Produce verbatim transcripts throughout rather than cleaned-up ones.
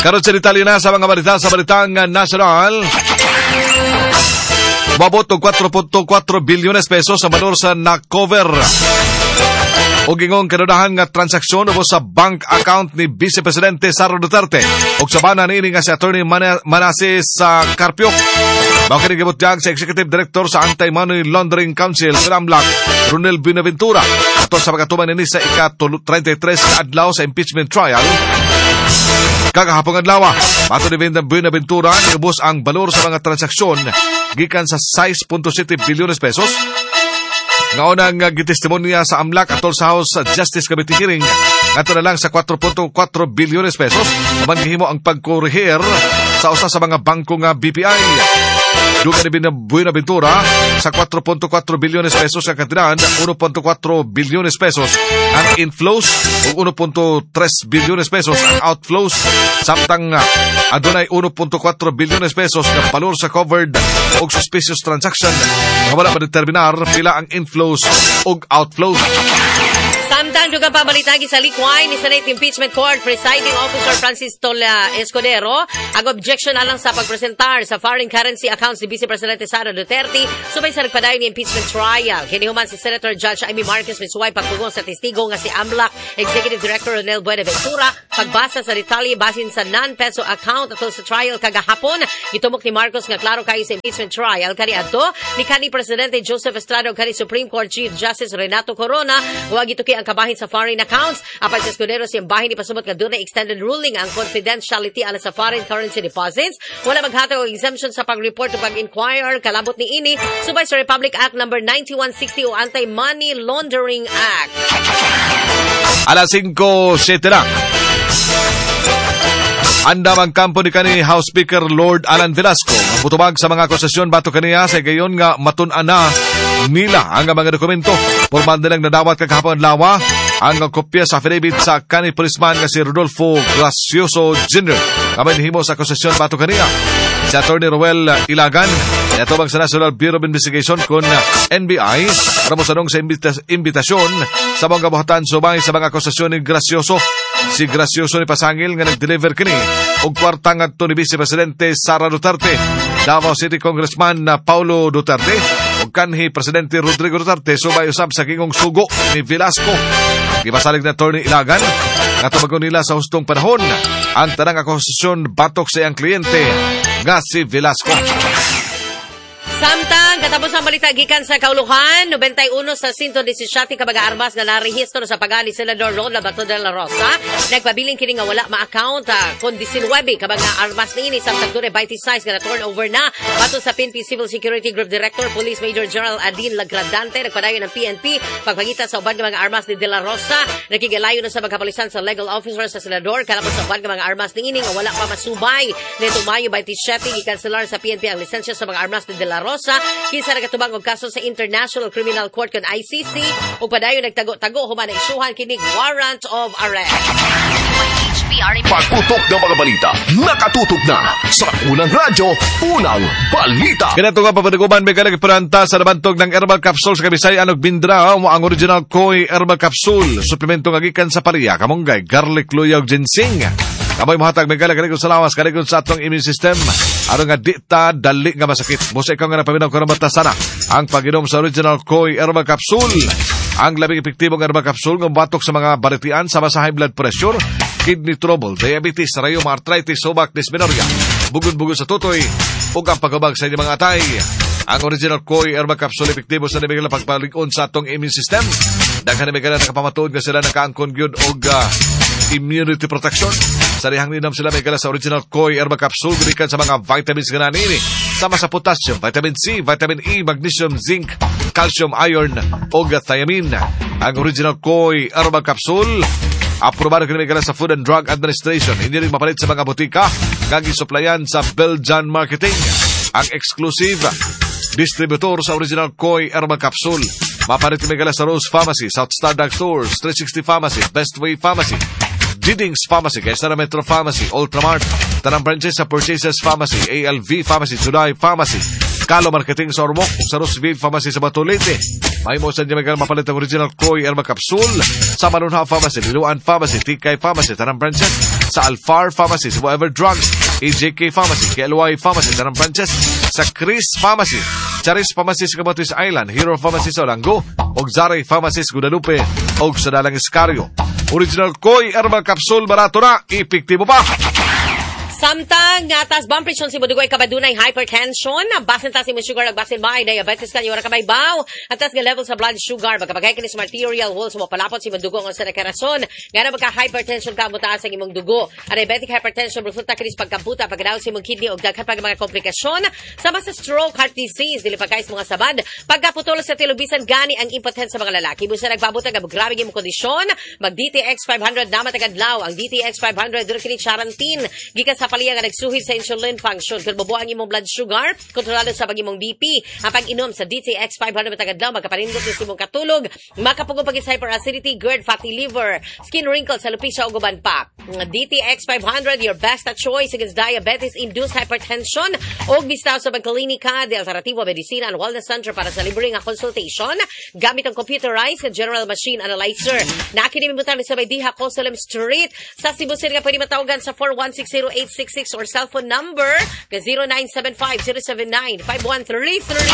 Karon sa detalye na sa mga balita sa Balitang Nasional. Mabot og four point four bilyones pesos sa valor sa na-cover o gingong kanunahan nga transaksyon o sa bank account ni Vice Presidente Sara Duterte o sa bana ni nga si Attorney Manasseh sa Carpio. Mao kini gibutang sa Executive Director sa Anti-Money Laundering Council sa Amlac, Ronel Buenaventura, ato sa pagatuman ni sa ika-thirty-three ka adlaw sa impeachment trial. Kagahapong adlaw, ato ni Buenaventura niubos ang balor sa mga transaksyon gikan sa six point seven bilyones pesos. Ngaunang uh, gitestimonya sa Amlac atol sa House Justice Committee hearing ato na lang sa four point four bilyones pesos naman gihimo ang pagkorehir sa usa sa mga bangko nga B P I. Duga ni Buenaventura sa four point four bilyones pesos ang kantidad, one point four bilyones pesos ang inflows ug one point three bilyones pesos ang outflows samtang uh, adunay one point four bilyones pesos nga palor sa covered ug suspicious transaction nga wala madeterminar pila ang inflows ug outflows. Samtang dugang pabalitagi sa likway ni Senate Impeachment Court Presiding Officer Francis Tola Escudero ang objection alang sa pagpresentar sa foreign currency accounts ni Vice Presidente Sara Duterte subay sa nagpadayon ni impeachment trial. Kinihuman si Senator Judge Amy Marquez misuway pagpugong sa testigo nga si Amlac Executive Director Ronel Buenaventura pagbasa sa detalye basin sa non-peso account atol sa trial kagahapon. Gitumok ni Marcos nga klaro kayo sa impeachment trial kani adto ni kanhi Presidente Joseph Estrada kani Supreme Court Chief Justice Renato Corona wa gituki ang kabahin sa foreign accounts. Apan sa Escudero siyang bahin ni pasumot nga dunay extended ruling ang confidentiality ana sa foreign currency deposits. Wala maghatag og exemption sa pag-report o pag-inquire kalabot ni ini subay sa Republic Act number ninety-one sixty o Anti-Money Laundering Act. Alas cinco siete na. Andam ang kampo ni kani House Speaker Lord Alan Velasco ang putubag sa mga akusasyon bato kaniya sa gayon nga matun-an na nila ang mga dokumento. Formal nilang nadawat kagahapon lawa ang kopya sa affidavit sa kani policeman nga si Rodolfo Gracioso Junior Kamay himo sa akusasyon bato kaniya si Attorney Roel Ilagan natubang sa National Bureau of Investigation kon N B I para mo sanong sa imbita- imbitasyon sa mga kabuhatan subay sa mga akusasyon ni Gracioso. Si Gracioso ni pasangil nga nag-deliver kini og kwarta ngadto ni Vice Presidente Sara Duterte, Davao City Congressman na Paulo Duterte ug kanhi Presidente Rodrigo Duterte subay usab sa kingong sugo ni Velasco. Gipasalig na Attorney Ilagan nga tumagon nila sa hustong panahon ang tanang akusasyon batok sa iyang kliyente nga si Velasco. Samtang katapos ang balita gikan sa kauluhan, ninety-one sa one hundred seventeen ka mga armas nga narehistro sa paga ni Senador Ron Labato de la Rosa. Nagpabiling kini nga wala ma-account uh, kon nineteen ka mga armas niini samtang dure twenty-six nga na turnover na bato sa P N P Civil Security Group Director Police Major General Adin Lagradante. Nagpadayon ng P N P pagpangita sa uban nga mga armas ni De La Rosa. Nakigalayo na sa magkapulisan sa legal officer sa Senador kalapos sa uban nga mga armas niini nga wala pa masubay. Nito Mayo twenty-seven gikanselar sa P N P ang lisensya sa mga armas ni De La Rosa. Kinsa nagatubang og kaso sa International Criminal Court kon I C C ug padayon nagtago-tago human na isuhan kining warrant of arrest. Pagputok ng mga balita, nakatutok na sa Unang Radyo, Unang Balita. Kinato nga papadiguban may kanagparanta sa nabantog ng herbal capsule sa Kabisayan og Bindra mo ang original Koi herbal capsule. Suplemento nga gikan sa pariya, kamunggay, garlic, luya ug ginseng. Kamoy mahatag may galag-galag sa lawas, galag sa atong immune system. Ano nga di ta dali nga masakit. Musa ikaw nga napaminaw ko na batasana ang pag-inom sa original Koi herbal capsule. Ang labing epektibong herbal capsule ng batok sa mga baritian sama sa high blood pressure, kidney trouble, diabetes, rheuma, arthritis, subak, dysmenorrhea, bugod-bugod sa tutoy, ug ang pagkabag sa inyong mga atay. Ang original Koi herbal capsule epektibo sa nabigala pagpalig-on sa atong immune system. Daghan nabigala nakapamatuod nga sila nakaangkon gyud og uh, immunity protection. Sa rihang ninom sila may gala sa original Koi herbal capsule gikan sa mga vitamins nga nanini sama sa potassium, vitamin C, vitamin E, magnesium, zinc, calcium, iron ug thiamine. Ang original Koi herbal capsule aprobado kini may gala sa Food and Drug Administration. Hindi rin mapalit sa mga butika kag isuplayan sa Belgian Marketing. Ang exclusive distributor sa original Koi herbal capsule mapalit kini may gala sa Rose Pharmacy, South Star Drug Stores, three sixty Pharmacy, Best Way Pharmacy, Giddings Pharmacy, Kaysara Metro Pharmacy, Ultramart, Tanang Branches sa Purchases Pharmacy, A L V Pharmacy, Juday Pharmacy, Kalo Marketing sa Ormoc, sa Roosevelt Pharmacy sa Batulite. May mo sa Jamagal mapalit ang original Koy Herbal Capsule sa Manunha Pharmacy, Liluan Pharmacy, Tikay Pharmacy, Tanang Branches, sa Alfar Pharmacy, sa Forever Drugs, A J K Pharmacy, K L Y Pharmacy, Tanang Branches, sa Chris Pharmacy, Charis Pharmacy sa Camotes Island, Hero Pharmacy sa Olango, og Zare Pharmacy sa Guadalupe, og sa Dalang Iscario. Original Koy Herbal Capsule, barato na, epektibo pa. Samtang nga tas bomb presyon si Budugoy kabadunay hypertension, basin ta si mo sugar ag basin may diabetes kanyo ra kamay baw, at tas nga level sa blood sugar magkabagay kini sa arterial walls mo palapot si Budugo nga sa nakarason, nga na magka hypertension ka mo taas ang imong dugo. Ang diabetic hypertension resulta kini sa pagkamputa pagdaw sa imong kidney og daghan pag mga komplikasyon sama sa stroke, heart disease, dili pa kay mga sabad, pagkaputol sa tilubisan gani ang impotence sa mga lalaki. Busa nagpabuta nga grabe imong kondisyon, mag D T X five hundred na matagadlaw. Ang D T X five hundred diri kini charantin gikan sa paliya nga nagsuhid sa insulin function. Kung mabuo ang imong blood sugar, kontrolado sa pag-imong B P. Ang pag-inom sa D T X five hundred matagadlaw, magkapanindot sa imong katulog, makapugong pagis hyperacidity, GERD, fatty liver, skin wrinkles, alopecia o guban pa. D T X five hundred, your best choice against diabetes-induced hypertension o bistaw sa Pagkalinika de Alternativo Medicina and Wellness Center para sa libre nga consultation gamit ang computerized general machine analyzer. Nakinimimutan ni sa Baydiha, Cosalem Street sa Cebu City nga pwede matawagan sa four one six zero eight six six or cellphone number ka zero nine seven five zero seven nine five one three three.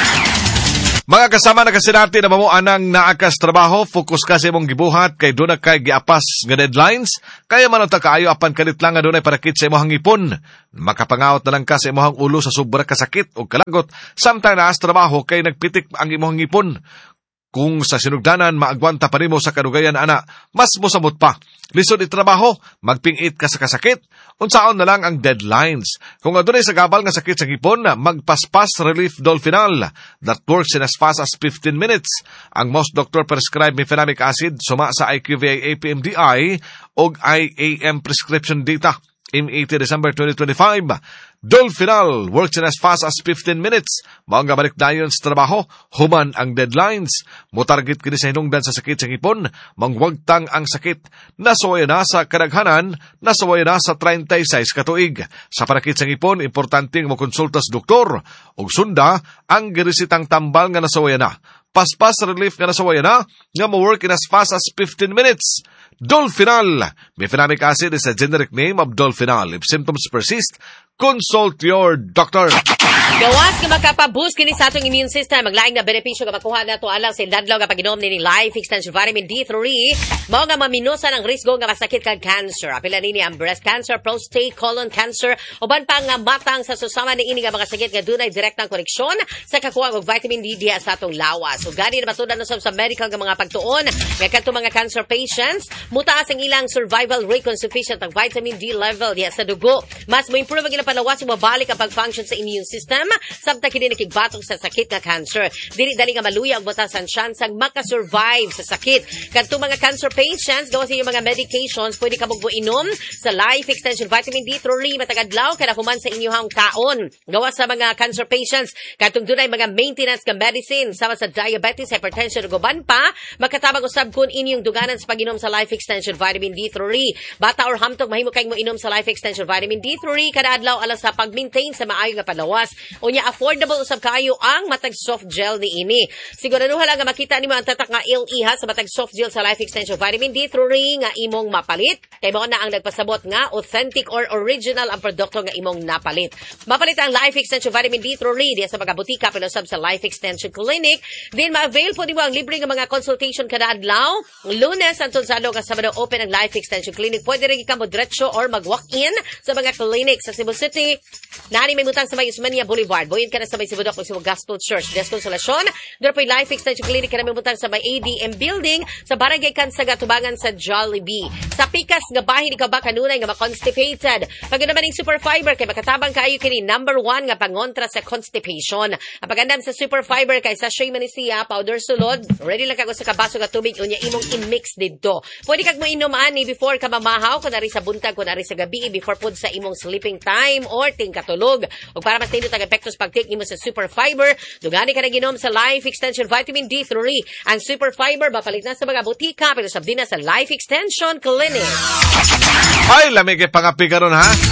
Mga kasama na kasi natin na mamuan ng naakas trabaho, focus ka sa imong gibuhat kay doon na kay giapas nga deadlines, kaya man ta kaayo apan kalit lang nga doon ay parakit sa imong ipon. Makapangaot na lang ka sa imong ulo sa sobra kasakit o kalagot, samtang naas trabaho kay nagpitik ang imong ipon. Kung sa sinugdanan, maagwanta pa rin mo sa kadugayan, ana, mas musamot pa. Lisod itrabaho, magpingit ka sa kasakit, unsaon na lang ang deadlines. Kung adunay sa gabal nga sakit sa hipon, magpaspas relief Dolfinal that works in as fast as fifteen minutes. Ang most doctor prescribe mefenamic acid, suma sa I Q V I A P M D I o I A M prescription data. M eighty December twenty twenty-five. Dolfinal works in as fast as fifteen minutes. Mga balik dayon sa trabaho, human ang deadlines. Mutarget kini sa hinungdan sa sakit sa hipon, mangwagtang ang sakit. Nasaway na sa kadaghanan, nasaway na sa thirty-six katuig. Sa parakit sa hipon, importante mo konsulta sa doktor. Og sunda, ang giresitang tambal nga nasaway na. Paspas relief nga nasaway na, nga mo-work in as fast as fifteen minutes. Dolfinal. Mefenamic acid is a generic name of Dolfinal. If symptoms persist, consult your doctor. Gawas nga makapaboost kini sa atong immune system. Maglaing na benepisyo nga makuha nato alang sa dadlaw nga pag-inom ni Life Extension Vitamin D three. Mao nga maminusan ang risgo nga masakit kag cancer. Apila nini ang breast cancer, prostate, colon cancer, uban pa nga matang sa susama ni ini nga mga sakit nga dunay direktang koneksyon sa kakuha og vitamin D diha sa atong lawas. So gani na matudan usab sa medical nga mga pagtuon nga kadto mga cancer patients, mutaas ang ilang survival rate kung sufficient ang vitamin D level diha sa dugo. Mas mo improve ang ilang palawas mo balik ang pag-function sa immune system samtang kini nakigbatong sa sakit nga cancer. Dili dali nga maluya ang butas ang chance ang makasurvive sa sakit. Kadto mga cancer patients, gawas sa mga medications, pwede ka mong inom sa Life Extension Vitamin D three matagadlaw kada human sa inyong kaon. Gawas sa mga cancer patients, katong dunay mga maintenance nga medicine sama sa diabetes, hypertension ug uban pa, makatabang usab kun inyong duganan sa pag-inom sa Life Extension Vitamin D three. Bata or hamtog mahimo kay mo inom sa Life Extension Vitamin D three kada adlaw alang sa pag-maintain sa maayo nga palawas. Unya affordable usab kaayo ang matag soft gel ni ini. Siguraduha lang nga makita nimo ang tatak nga L E ha sa matag soft gel sa Life Extension Vitamin D three nga imong mapalit. Kay mao na ang nagpasabot nga authentic or original ang produkto nga imong napalit. Mapalit ang Life Extension Vitamin D three diya sa mga butika pero usab sa Life Extension Clinic. Then ma-avail po nimo ang libre nga mga consultation kada adlaw. Lunes hangtod Sabado ka Sabado open ang Life Extension Clinic. Pwede rin ka mo diretso or mag-walk-in sa mga clinic sa Cebu City. Nani may mutang sa may Usmania Boulevard. Boyin ka na sa may Sibudok o Cebu Gospel Church. Des Consolasyon. Doon po yung Life Extension Clinic ka na may mutang sa may A D M Building sa Barangay Kansaga, Tubangan sa Jollibee. Sa pikas nga bahin ikaw ba kanunay nga ma-constipated. Pag naman yung super fiber kay makatabang kayo kini number one nga pangontra sa constipation. Ang pagandam sa super fiber kay sachet manisia, powder sulod, ready lang kago sa kabaso nga tubig unya imong in-mix didto. Pwede kag mo inom ani before ka mamahaw, kunwari sa buntag, kunwari sa gabi, before pud sa imong sleeping time or tingkatulog. O para mas tindot ang epektos pag-take nimo sa super fiber, dugani ka na ginom sa Life Extension Vitamin D three. Ang super fiber mapalit na sa mga butika pero sabdi na sa Life Extension Clinic. Ay, lamig e pangapi karon ha.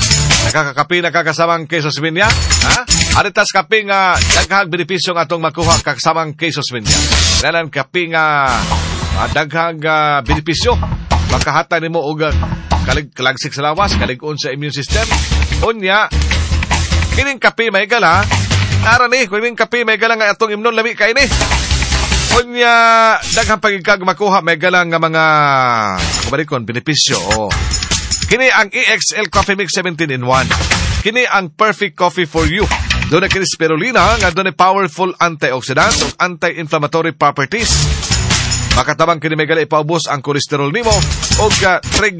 Nakakakapi na kakasamang Quezos Minya. Ha? Aritas kapi nga daghang benepisyo nga atong makuha kakasamang Quezos Minya. Nalan kapi nga uh, daghang uh, benepisyo. Makahata nimo og kalig kalagsik sa lawas, kalig-on sa immune system. Unya, kining kapi may gala. Ara ni, kining kapi may gala nga atong imnon lami kay ni. Unya, daghang pagigkag makuha may gala nga mga kubarikon benepisyo. Oh. Kini ang E X L Coffee Mix seventeen in one. Kini ang perfect coffee for you. Doon na kini spirulina nga doon powerful antioxidant o anti-inflammatory properties. Makatabang kini may gala ipaubos ang cholesterol nimo o ka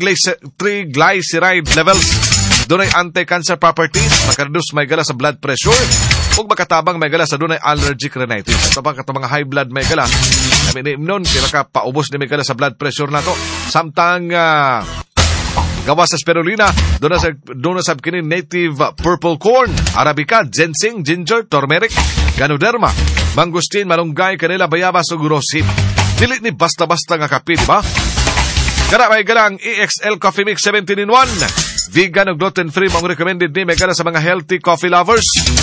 triglyceride levels. Doon ay anti-cancer properties. Makareduce may gala sa blood pressure o makatabang may gala sa doon ay allergic rhinitis. Ito pa katabang high blood may gala. Kami ni Imnon, kaya makapaubos ni may gala sa blood pressure na to. Samtang uh, gawa sa spirulina, doon na sa, doon na sa kini native purple corn, arabica, ginseng, ginger, turmeric, ganoderma, mangustin, malunggay, kanila, bayabas, o gurosin. Dili ni basta-basta nga kape, di ba? Kara may galang E X L Coffee Mix seventeen in one. Vegan o gluten-free, mga recommended ni may gala sa mga healthy coffee lovers.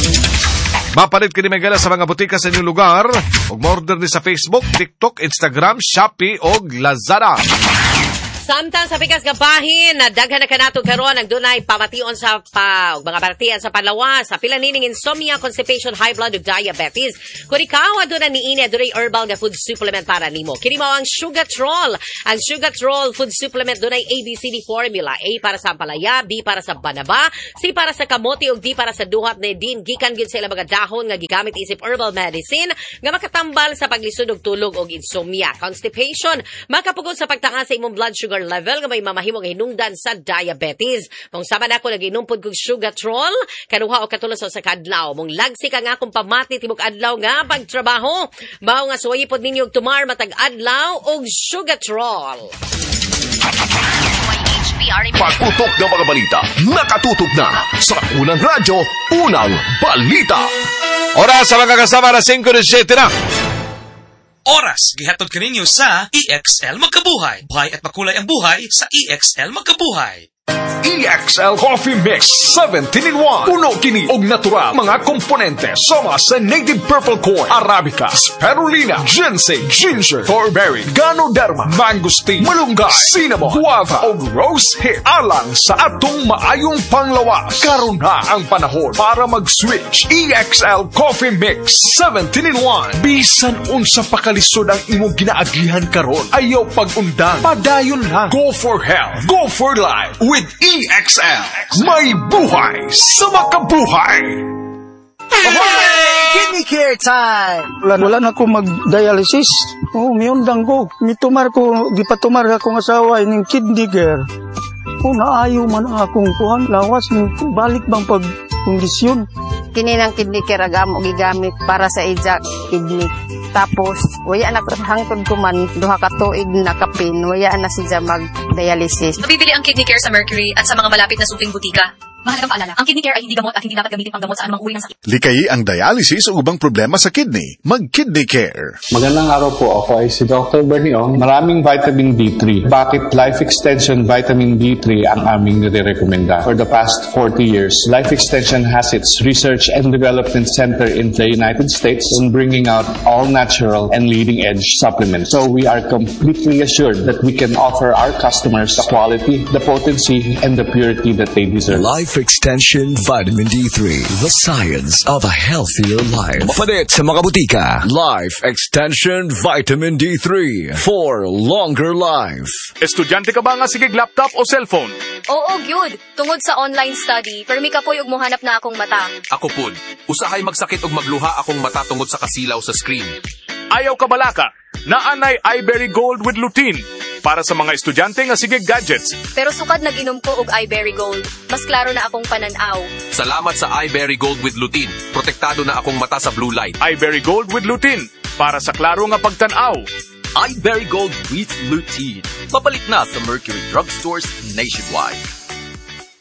Mapalit kini may gala sa mga butika sa inyong lugar. O order ni sa Facebook, TikTok, Instagram, Shopee o Lazada. Samtang sa pikas gabahin na daghan na kanato karon ang dunay pamation sa pa, mga partian sa panlawas sa pila nining insomnia, constipation, high blood ug diabetes. Kung ikaw aduna niini adunay herbal nga food supplement para nimo. Kini mao ang Sugatrol. Ang Sugatrol food supplement dunay A B C D formula. A para sa ampalaya, B para sa banaba, C para sa kamote ug D para sa duhat ni din gikan gyud sa ilang mga dahon nga gigamit isip herbal medicine nga makatambal sa paglisod og tulog og insomnia, constipation, makapugod sa pagtaas sa imong blood sugar level nga may mamahimong hinungdan sa diabetes. Kung sama na ako nag-inumpod kong Sugatrol, kanuha o katulos sa kadlaw. Mong lagsi ka nga kung pamati tibok adlaw nga pagtrabaho. Mao nga suwayi pod ninyo tumar matag adlaw og Sugatrol. Pagputok ng mga balita, nakatutok na sa Unang Radyo, Unang Balita. Oras sa mga kasama na five to seven na. Oras, gihatod kaninyo sa E X L Magkabuhay. Buhay at makulay ang buhay sa E X L Magkabuhay. E X L Coffee Mix seventeen in one. Puno kini og natural mga komponente sama sa native purple corn, arabica, spirulina, ginseng, ginger, thornberry, ganoderma, mangosteen, malunggay, cinnamon, guava og rose hip. Alang sa atong maayong panglawas. Karon na ang panahon para mag-switch. E X L Coffee Mix seventeen in one. Bisan unsa pa kalisod ang imong ginaagihan karon, ayaw pag-undang, padayon lang. Go for health, go for life with E X L. May buhay sa makabuhay. Kidney care time! Wala, wala na ako mag-dialysis. Oo, oh, miundang ko. Mitumar ko, di pa tumar akong asawa ng kidney care. Oo, oh, naayo man akong kuhan. Lawas, balik bang pag-kondisyon. Kini ng kidney care agam o gigamit para sa ija kidney. Tapos, waya na hangtod ko man, duha ka tuig na kapin, waya na siya mag-dialysis. Mabibili ang kidney care sa Mercury at sa mga malapit na supling butika. Mahalagang paalala, ang kidney care ay hindi gamot at hindi dapat gamitin pang gamot sa anumang uri ng sakit. Likayi ang dialysis o ubang problema sa kidney. Mag-Kidney Care. Magandang araw po. Ako ay si Doctor Berniong. Maraming vitamin D three. Bakit Life Extension Vitamin D three ang aming nire-recommenda? For the past forty years, Life Extension has its research and development center in the United States in bringing out all natural and leading-edge supplements. So we are completely assured that we can offer our customers the quality, the potency, and the purity that they deserve. Life Extension Vitamin D three, the science of a healthier life. Mapalit sa mga butika. Life Extension Vitamin D three for longer life. Estudyante ka ba nga sigig laptop o cellphone? Oo, gyud. Tungod sa online study, permi ka po yung muhanap na akong mata. Ako pud, usahay magsakit og magluha akong mata tungod sa kasilaw sa screen. Ayaw ka balaka, naanay iBerry Gold with lutein para sa mga estudyante nga sige gadgets. Pero sukad nag-inom ko og iBerry Gold, mas klaro na akong pananaw. Salamat sa iBerry Gold with lutein. Protektado na akong mata sa blue light. iBerry Gold with lutein para sa klaro nga pagtan-aw. iBerry Gold with lutein. Mabalik na sa Mercury Drugstores nationwide.